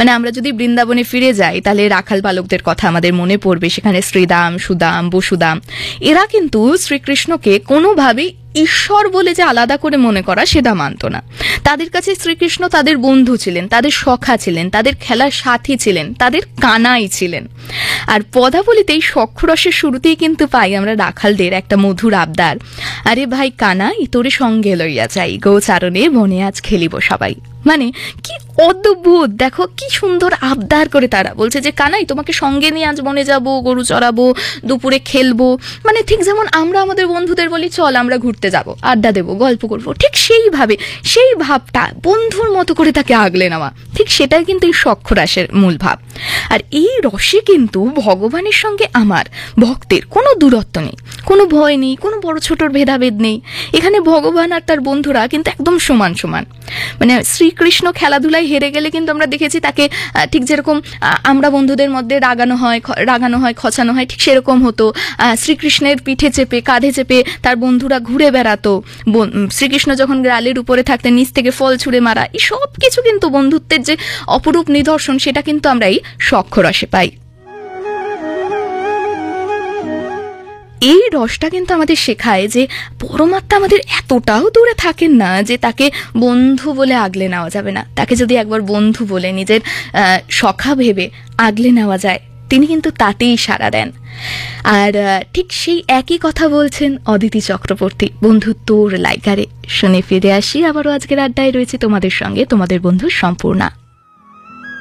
মানে আমরা যদি বৃন্দাবনে ফিরে যাই তাহলে রাখাল বালকদের কথা আমাদের মনে পড়বে। সেখানে শ্রীদাম, সুদাম, বসুদাম, এরা কিন্তু শ্রীকৃষ্ণকে কোনোভাবেই ঈশ্বর বলে যে আলাদা করে মনে করা সেটা মানত না। তাদের কাছে শ্রীকৃষ্ণ তাদের বন্ধু ছিলেন, তাদের সখা ছিলেন, তাদের খেলার সাথী ছিলেন, তাদের কানাই ছিলেন। আর পদাবলিতে এই সখ্যরসের শুরুতেই কিন্তু পাই আমরা রাখালদের একটা মধুর আবদার, আরে ভাই কানাই তোরে সঙ্গে লইয়া যাই, গোচারণে বনে আজ খেলিব সবাই। মানে কি অদ্ভুত, দেখো কি সুন্দর আবদার করে তারা বলছে যে কানাই তোমাকে সঙ্গে নিয়ে আজ বনে যাব, গরু চড়াবো, দুপুরে খেলবো। মানে ঠিক যেমন আমরা আমাদের বন্ধুদের বলি চল আমরা ঘুরতে যাব, আড্ডা দেবো, গল্প করবো, ঠিক সেইভাবে সেই ভাবটা বন্ধুর মতো করে তাকে আগলে নেওয়া, ঠিক সেটাই কিন্তু এই সখ্যরসের মূল ভাব। আর এই রসে কিন্তু ভগবানের সঙ্গে আমার ভক্তের কোনো দূরত্ব নেই, কোনো ভয় নেই, কোনো বড় ছোটর ভেদাভেদ নেই। এখানে ভগবান আর তার বন্ধুরা কিন্তু একদম সমান সমান। মানে শ্রীকৃষ্ণ খেলাধুলায় হেরে গেলে কিন্তু আমরা দেখেছি তাকে ঠিক যেরকম আমরা বন্ধুদের মধ্যে রাগানো হয়, খচানো হয়, ঠিক সেরকম হতো। শ্রীকৃষ্ণের পিঠে চেপে, কাঁধে চেপে তার বন্ধুরা ঘুরে বেড়াতো। শ্রীকৃষ্ণ যখন গ্রালের উপরে থাকতেন নিচ থেকে ফল ছুঁড়ে মারা, এই সব কিছু কিন্তু বন্ধুত্বের যে অপরূপ নিদর্শন সেটা কিন্তু আমরা এই সখ্যরসে পাই। এই রসটা কিন্তু আমাদের শেখায় যে পরমাত্মা আমাদের এতটাও দূরে থাকেন না যে তাকে বন্ধু বলে আগলে নেওয়া যাবে না। তাকে যদি একবার বন্ধু বলে নিজের সখা ভেবে আগলে নেওয়া যায়, তিনি কিন্তু তাতেই সাড়া দেন। আর ঠিক সেই একই কথা বলছেন অদিতি চক্রবর্তী বন্ধুত্বর লাইগারে। শুনে ফিরে আসি আবারও। আজকের আড্ডায় রয়েছে তোমাদের সঙ্গে তোমাদের বন্ধু সম্পূর্ণা।